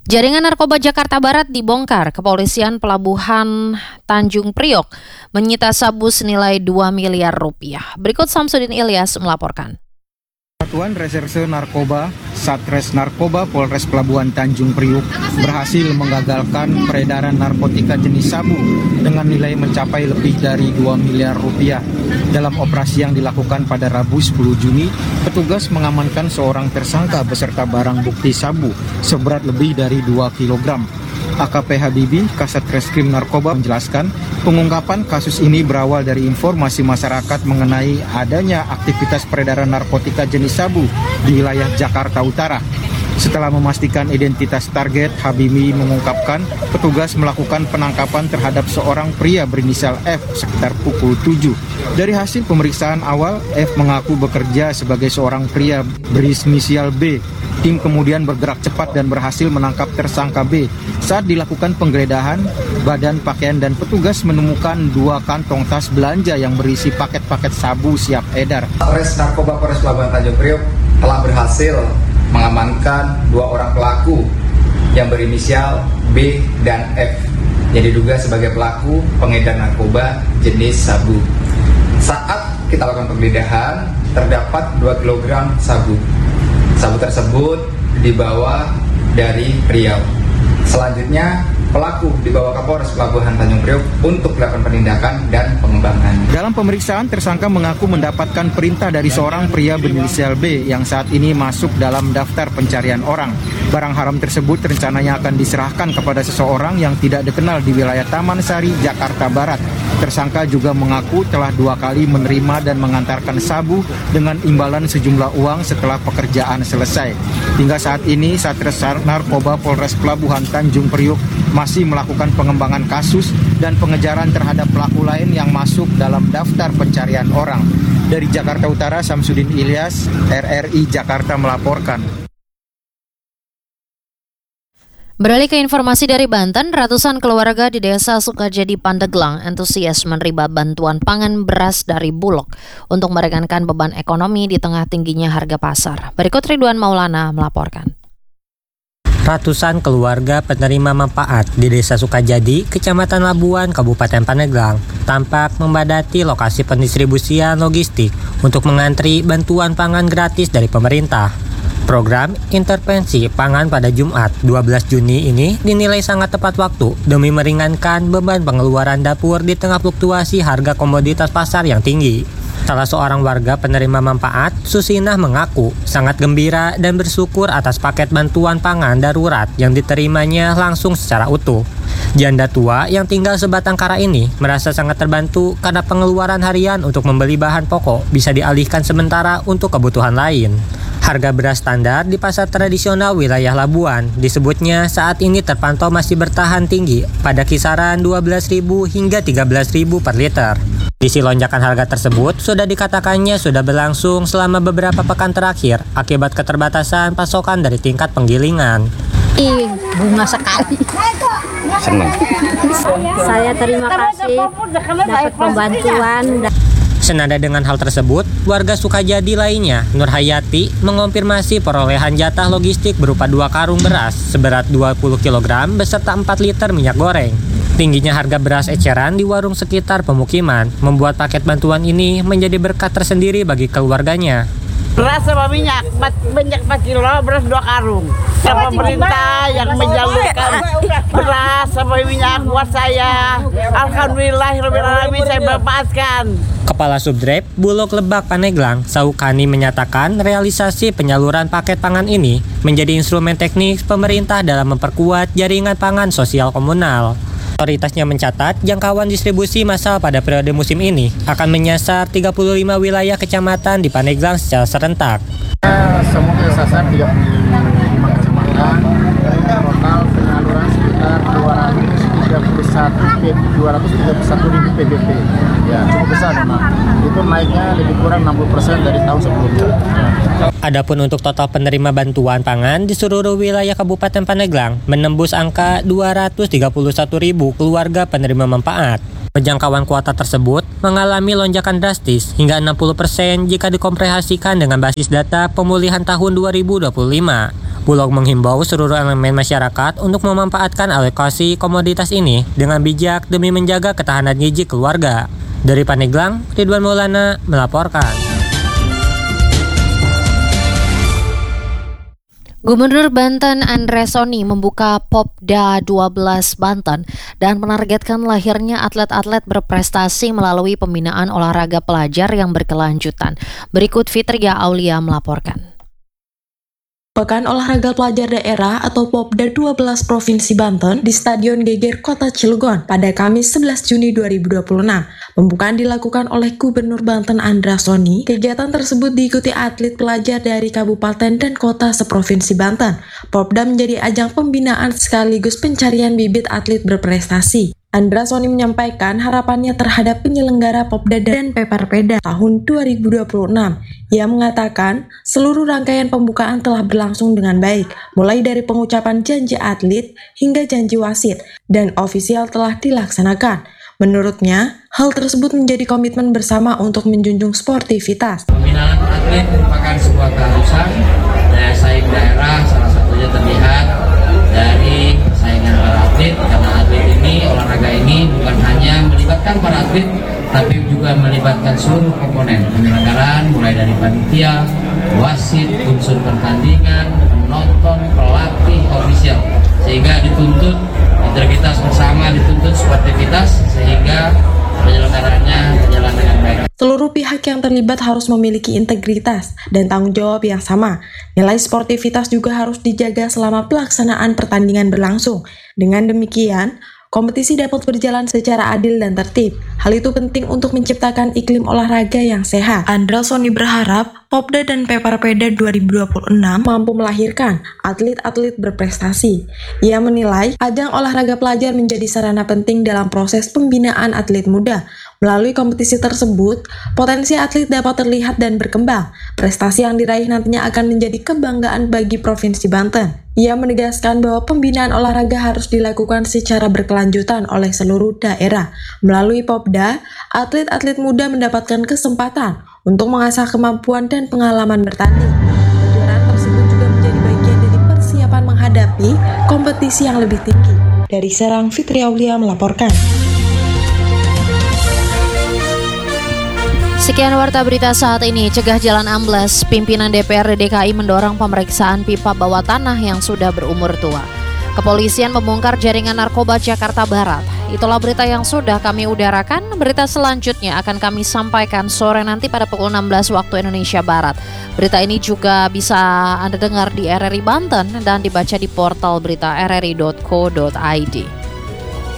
Jaringan narkoba Jakarta Barat dibongkar. Kepolisian Pelabuhan Tanjung Priok menyita sabu senilai 2 miliar rupiah. Berikut Samsudin Ilyas melaporkan. Satuan Reserse Narkoba Satres Narkoba Polres Pelabuhan Tanjung Priok berhasil menggagalkan peredaran narkotika jenis sabu dengan nilai mencapai lebih dari 2 miliar rupiah. Dalam operasi yang dilakukan pada Rabu 10 Juni, petugas mengamankan seorang tersangka beserta barang bukti sabu seberat lebih dari 2 kilogram. AKP Habibi, Kasat Reskrim Narkoba menjelaskan, pengungkapan kasus ini berawal dari informasi masyarakat mengenai adanya aktivitas peredaran narkotika jenis sabu di wilayah Jakarta Utara. Setelah memastikan identitas target, Habibi mengungkapkan petugas melakukan penangkapan terhadap seorang pria berinisial F sekitar pukul 7. Dari hasil pemeriksaan awal, F mengaku bekerja sebagai seorang pria berinisial B. Tim kemudian bergerak cepat dan berhasil menangkap tersangka B. Saat dilakukan penggeledahan, badan pakaian dan petugas menemukan 2 kantong tas belanja yang berisi paket-paket sabu siap edar. Satres Narkoba Polres Pelabuhan Tanjung Priok telah berhasil mengamankan 2 orang pelaku yang berinisial B dan F yang diduga sebagai pelaku pengedar narkoba jenis sabu. Saat kita lakukan penggeledahan, terdapat 2 kg sabu. Sabu tersebut dibawa dari Riau. Selanjutnya, pelaku dibawa ke Polres Pelabuhan Tanjung Priok untuk dilakukan penindakan dan pengembangan. Dalam pemeriksaan, tersangka mengaku mendapatkan perintah dari seorang pria berinisial B yang saat ini masuk dalam daftar pencarian orang. Barang haram tersebut rencananya akan diserahkan kepada seseorang yang tidak dikenal di wilayah Taman Sari, Jakarta Barat. Tersangka juga mengaku telah 2 kali menerima dan mengantarkan sabu dengan imbalan sejumlah uang setelah pekerjaan selesai. Hingga saat ini, Satres Narkoba Polres Pelabuhan Tanjung Priok masih melakukan pengembangan kasus dan pengejaran terhadap pelaku lain yang masuk dalam daftar pencarian orang. Dari Jakarta Utara, Samsudin Ilyas, RRI Jakarta melaporkan. Beralih ke informasi dari Banten, ratusan keluarga di Desa Sukajadi, Pandeglang antusias menerima bantuan pangan beras dari Bulog untuk meringankan beban ekonomi di tengah tingginya harga pasar. Berikut Ridwan Maulana melaporkan. Ratusan keluarga penerima manfaat di Desa Sukajadi, Kecamatan Labuan, Kabupaten Pandeglang, tampak membadati lokasi pendistribusian logistik untuk mengantri bantuan pangan gratis dari pemerintah. Program intervensi pangan pada Jumat 12 Juni ini dinilai sangat tepat waktu demi meringankan beban pengeluaran dapur di tengah fluktuasi harga komoditas pasar yang tinggi. Salah seorang warga penerima manfaat, Susinah, mengaku sangat gembira dan bersyukur atas paket bantuan pangan darurat yang diterimanya langsung secara utuh. Janda tua yang tinggal sebatang kara ini merasa sangat terbantu karena pengeluaran harian untuk membeli bahan pokok bisa dialihkan sementara untuk kebutuhan lain. Harga beras standar di pasar tradisional wilayah Labuan disebutnya saat ini terpantau masih bertahan tinggi pada kisaran 12.000 hingga 13.000 per liter. Kondisi lonjakan harga tersebut sudah dikatakannya sudah berlangsung selama beberapa pekan terakhir akibat keterbatasan pasokan dari tingkat penggilingan. Bunga sekali. Senang. Saya terima kasih dapat pembantuan. Senada dengan hal tersebut, warga Sukajadi lainnya, Nur Hayati, mengonfirmasi perolehan jatah logistik berupa 2 karung beras seberat 20 kg beserta 4 liter minyak goreng. Tingginya harga beras eceran di warung sekitar pemukiman membuat paket bantuan ini menjadi berkat tersendiri bagi keluarganya. Beras sama minyak 4 kilo, beras 2 karung. Pemerintah yang menjalurkan beras sama minyak buat saya, alhamdulillahirrahmanirrahim, saya memanfaatkan. Kepala Subdrep Bulog Lebak Pandeglang, Saukani, menyatakan realisasi penyaluran paket pangan ini menjadi instrumen teknis pemerintah dalam memperkuat jaringan pangan sosial komunal. Otoritasnya mencatat jangkauan distribusi massal pada periode musim ini akan menyasar 35 wilayah kecamatan di Pandeglang secara serentak. Semua kesasar 35 kecamatan, total penyaluran sekitar 231.000 PBP. Ya, cukup besar memang. Itu naiknya lebih kurang 60% dari tahun sebelumnya. Adapun untuk total penerima bantuan pangan di seluruh wilayah Kabupaten Pandeglang menembus angka 231.000 keluarga penerima manfaat. Penjangkauan kuota tersebut mengalami lonjakan drastis hingga 60% jika dikomprehasikan dengan basis data pemulihan tahun 2025. Bulog menghimbau seluruh elemen masyarakat untuk memanfaatkan alokasi komoditas ini dengan bijak demi menjaga ketahanan gizi keluarga. Dari Pandeglang, Ridwan Maulana melaporkan. Gubernur Banten Andre Soni membuka Popda 12 Banten dan menargetkan lahirnya atlet-atlet berprestasi melalui pembinaan olahraga pelajar yang berkelanjutan. Berikut Fitria Aulia melaporkan. Pekan Olahraga Pelajar Daerah atau Popda 12 Provinsi Banten di Stadion Geger Kota Cilegon pada Kamis 11 Juni 2026. Pembukaan dilakukan oleh Gubernur Banten Andre Soni. Kegiatan tersebut diikuti atlet pelajar dari kabupaten dan kota seprovinsi Banten. Popda menjadi ajang pembinaan sekaligus pencarian bibit atlet berprestasi. Andre Soni menyampaikan harapannya terhadap penyelenggara Popda dan Peparpeda tahun 2026. Ia mengatakan seluruh rangkaian pembukaan telah berlangsung dengan baik, mulai dari pengucapan janji atlet hingga janji wasit, dan ofisial telah dilaksanakan. Menurutnya, hal tersebut menjadi komitmen bersama untuk menjunjung sportivitas. Pembinaan atlet merupakan sebuah keharusan daya saing daerah, salah satunya terlihat dari saingan para atlet, karena atlet ini, olahraga ini bukan hanya melibatkan para atlet, tapi juga melibatkan seluruh komponen penyelenggaraan, mulai dari panitia, wasit, unsur pertandingan, penonton, pelatih, ofisial, sehingga dituntut integritas bersama, dituntut sportivitas, sehingga penyelenggaraannya berjalan dengan baik. Seluruh pihak yang terlibat harus memiliki integritas dan tanggung jawab yang sama. Nilai sportivitas juga harus dijaga selama pelaksanaan pertandingan berlangsung. Dengan demikian, kompetisi dapat berjalan secara adil dan tertib. Hal itu penting untuk menciptakan iklim olahraga yang sehat. Andre Soni berharap Popda dan Peparpeda 2026 mampu melahirkan atlet-atlet berprestasi. Ia menilai ajang olahraga pelajar menjadi sarana penting dalam proses pembinaan atlet muda. Melalui kompetisi tersebut, potensi atlet dapat terlihat dan berkembang. Prestasi yang diraih nantinya akan menjadi kebanggaan bagi Provinsi Banten. Ia menegaskan bahwa pembinaan olahraga harus dilakukan secara berkelanjutan oleh seluruh daerah. Melalui Popda, atlet-atlet muda mendapatkan kesempatan untuk mengasah kemampuan dan pengalaman bertanding. Kejuaraan tersebut juga menjadi bagian dari persiapan menghadapi kompetisi yang lebih tinggi. Dari Serang, Fitria Aulia melaporkan. Sekian warta berita saat ini. Cegah jalan ambles. Pimpinan DPRD DKI mendorong pemeriksaan pipa bawah tanah yang sudah berumur tua. Kepolisian membongkar jaringan narkoba Jakarta Barat. Itulah berita yang sudah kami udarakan. Berita selanjutnya akan kami sampaikan sore nanti pada pukul 16 waktu Indonesia Barat. Berita ini juga bisa Anda dengar di RRI Banten dan dibaca di portal berita rri.co.id.